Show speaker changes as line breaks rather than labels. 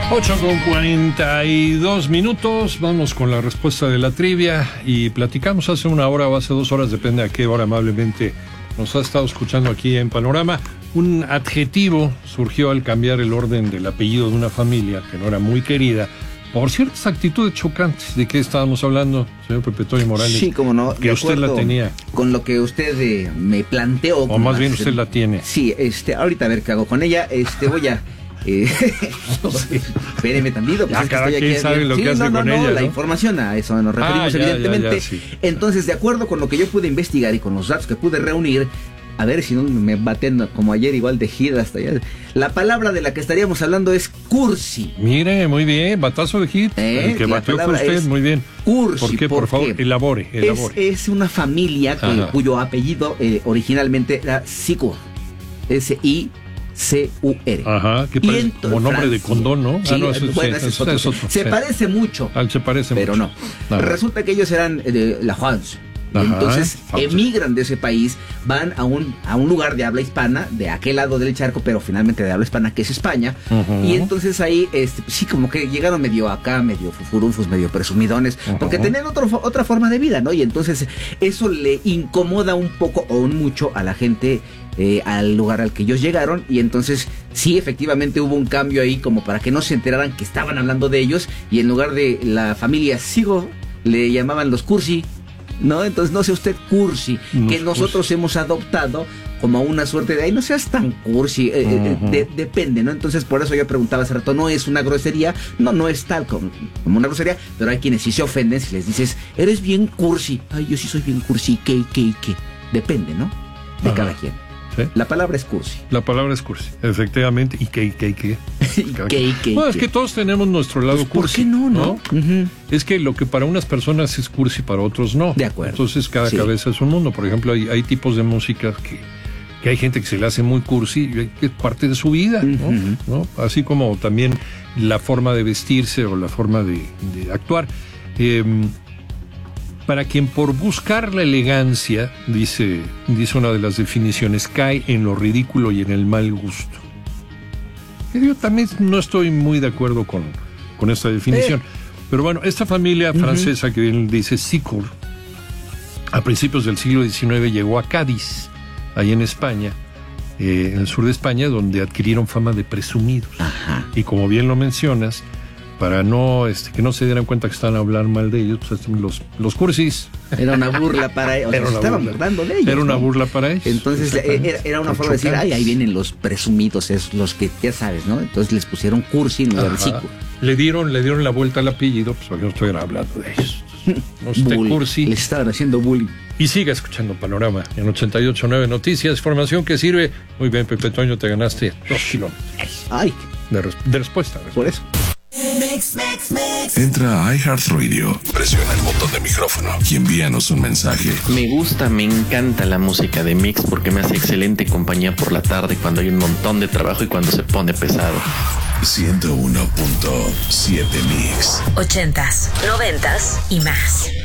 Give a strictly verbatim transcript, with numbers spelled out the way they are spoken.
ocho con cuarenta y dos minutos, vamos con la respuesta de la trivia y platicamos hace una hora o hace dos horas, depende a qué hora amablemente nos ha estado escuchando aquí en Panorama. Un adjetivo surgió al cambiar el orden del apellido de una familia que no era muy querida por ciertas actitudes chocantes. ¿De qué estábamos hablando, señor Pepe Toño Morales?
Sí, como no.
Que usted la tenía.
Con lo que usted eh, me planteó.
O más bien usted la tiene.
Sí, este, ahorita a ver qué hago con ella. Este, voy a... Eh, espéreme tantito, pues
ya,
es que
cada
estoy
quien
aquí,
sabe lo
sí,
que hace
no, no,
con
no,
ella,
la
¿no?
información, a eso nos referimos,
ah, ya,
evidentemente.
Ya, ya, sí.
Entonces, de acuerdo con lo que yo pude investigar y con los datos que pude reunir, a ver si no me baten como ayer, igual de gira hasta allá. La palabra de la que estaríamos hablando es cursi.
Mire, muy bien, batazo de hit.
¿Eh?
El que batió fue usted, muy bien.
Cursi.
¿Por qué? Por, por favor, elabore, elabore.
Es, es una familia que, cuyo apellido eh, originalmente era Sikur. S I C U R.
Ajá, que parece como nombre de condón, ¿no?
Sí,
ah, no, eso,
bueno,
sí,
es otro.
es otro,
se
sí.
parece mucho.
Ah, se parece
pero
mucho.
no. Ajá. Resulta que ellos eran de la France. Y
Ajá,
entonces
France.
emigran de ese país, van a un, a un lugar de habla hispana, de aquel lado del charco, pero finalmente de habla hispana, que es España. Uh-huh. Y entonces ahí, este, sí, como que llegaron medio acá, medio fufurunfos, medio presumidones, uh-huh. porque tenían otro, otra forma de vida, ¿no? Y entonces eso le incomoda un poco o un mucho a la gente eh, al lugar al que ellos llegaron. Y entonces sí, efectivamente hubo un cambio ahí como para que no se enteraran que estaban hablando de ellos. Y en lugar de la familia Sigo, le llamaban los cursi. ¿No? Entonces no sea usted cursi, no, que nosotros cursi. hemos adoptado como una suerte de, ay, no seas tan cursi, eh, uh-huh. de, depende, ¿no? Entonces por eso yo preguntaba hace rato, no es una grosería, no, no es tal como, como una grosería, pero hay quienes sí se ofenden si les dices, eres bien cursi, ay, yo sí soy bien cursi, ¿qué, qué, qué? Depende, ¿no? De uh-huh. cada quien. ¿Sí? La palabra es cursi.
La palabra es cursi, efectivamente. ¿Y qué, y qué, y qué?
¿Y qué, y qué?
Bueno, es que todos tenemos nuestro lado
pues,
cursi.
¿por qué no, no?
¿no?
Uh-huh.
Es que lo que para unas personas es cursi, para otros no.
De acuerdo.
Entonces cada sí. cabeza es un mundo. Por ejemplo, hay, hay tipos de música que, que hay gente que se le hace muy cursi, que es parte de su vida, uh-huh. ¿no? ¿no? Así como también la forma de vestirse o la forma de, de actuar. Eh, Para quien por buscar la elegancia, dice, dice una de las definiciones, cae en lo ridículo y en el mal gusto. Yo también no estoy muy de acuerdo con, con esta definición. Eh. Pero bueno, esta familia uh-huh. francesa que bien dice Sikur, a principios del siglo diecinueve llegó a Cádiz, ahí en España, eh, en el sur de España, donde adquirieron fama de presumidos.
Ajá.
Y como bien lo mencionas, para no este, que no se dieran cuenta que estaban a hablar mal de ellos, pues los, los cursis.
Era una burla para ellos. O sea, estaban burlando de ellos.
Era una
¿no?
burla para ellos.
Entonces era, era una forma de decir, ay, ahí vienen los presumidos, es los que ya sabes, ¿no? Entonces les pusieron cursi en lugar de Sikur.
Le dieron, le dieron la vuelta al apellido, pues porque no estuvieran hablando de ellos. No esté cursi.
Les estaban haciendo bullying.
Y siga escuchando Panorama en ochenta y ocho punto nueve Noticias, información que sirve. Muy bien, Pepe Toño, te ganaste dos kilómetros.
Ay.
De, res- de respuesta, respuesta.
Por eso.
Mix, mix, mix. Entra a iHeartRadio, presiona el botón de micrófono y envíanos un mensaje.
Me gusta, me encanta la música de Mix porque me hace excelente compañía por la tarde cuando hay un montón de trabajo y cuando se pone pesado.
ciento uno punto siete Mix.
Ochentas, noventas y más.